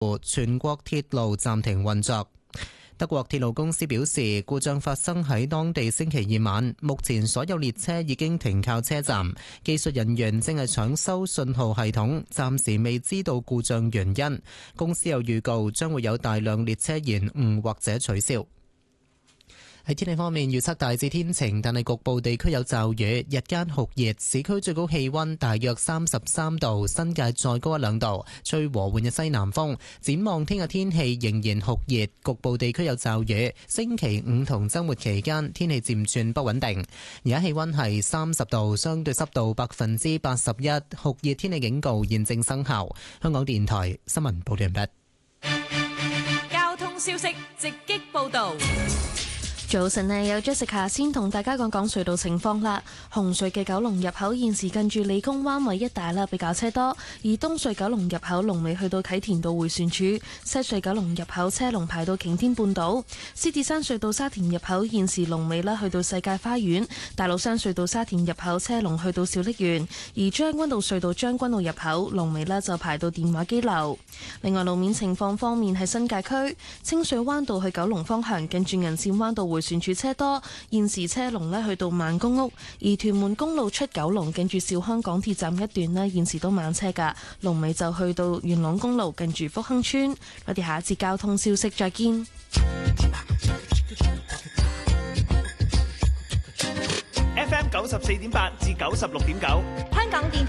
全國鐵路暫停運作。德國鐵路公司表示，故障發生喺當地星期二晚，目前所有列車已經停靠車站，技術人員正係搶修信號系統，暫時未知道故障原因。公司又預告將會有大量列車延誤或者取消。喺天氣方面，預測大致天晴，但係局部地區有驟雨，日間酷熱，市區最高氣溫大約33度，新界再高1-2度，吹和緩嘅西南風。展望聽日天氣仍然酷熱，局部地區有驟雨。星期五同週末期間天氣漸轉不穩定。而家氣溫係30度，相對濕度81%，酷熱天氣警告現正生效。香港電台新聞報道完畢。 交通消息直擊報道。 早晨呢，有 Jessica 先同大家講講隧道情況啦。紅隧嘅九龍入口現時近住理工灣位一帶啦，比較車多；而東隧九龍入口龍尾去到啟田道迴旋處，西隧九龍入口車龍排到擎天半島。獅子山隧道沙田入口現時龍尾啦，去到世界花園。大老山隧道沙田入口車龍去到小瀝源，而將軍澳隧道將軍澳入口龍尾啦就排到電話機樓。另外路面情況方面，喺新界區清水灣道去九龍方向近住銀線灣道迴旋處車多，現時車龍呢去到萬公屋；而屯門公路出九龍近住兆康港鐵站一段呢，現時都慢車㗎，龍尾就去到元朗公路近住福亨村。我哋下一節交通消息再見。 FM 94.8至96.9， 香港電台